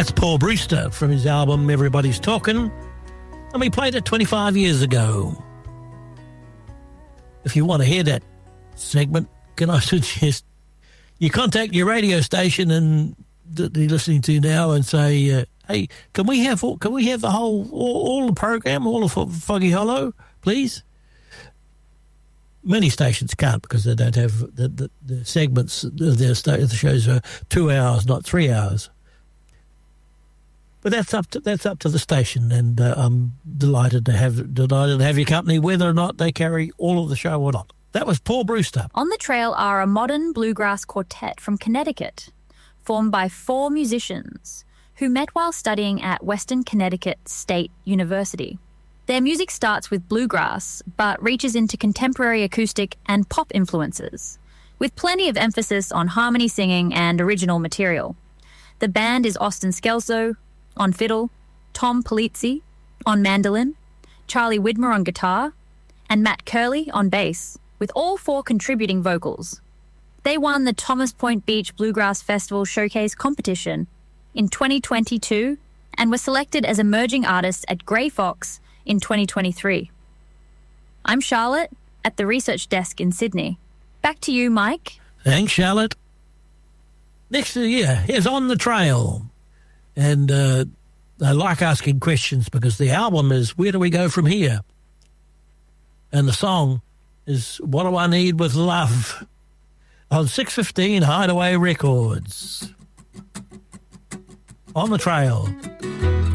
That's Paul Brewster from his album Everybody's Talking, and we played it 25 years ago. If you want to hear that segment, can I suggest you contact your radio station and that you're listening to now and say, hey, can we have the whole all the program, all of Foggy Hollow, please? Many stations can't because they don't have the segments. The shows are 2 hours, not 3 hours. But that's up to the station, and I'm delighted to have your company, whether or not they carry all of the show or not. That was Paul Brewster. On the Trail are a modern bluegrass quartet from Connecticut, formed by 4 musicians who met while studying at Western Connecticut State University. Their music starts with bluegrass, but reaches into contemporary acoustic and pop influences, with plenty of emphasis on harmony singing and original material. The band is Austin Skelso on fiddle, Tom Polizzi on mandolin, Charlie Widmer on guitar, and Matt Curley on bass, with all 4 contributing vocals. They won the Thomas Point Beach Bluegrass Festival Showcase competition in 2022 and were selected as emerging artists at Grey Fox in 2023. I'm Charlotte at the research desk in Sydney. Back to you, Mike. Thanks, Charlotte. Next year is On the Trail. And I like asking questions because the album is Where Do We Go From Here? And the song is What Do I Need With Love? On 615 Hideaway Records. On the Trail.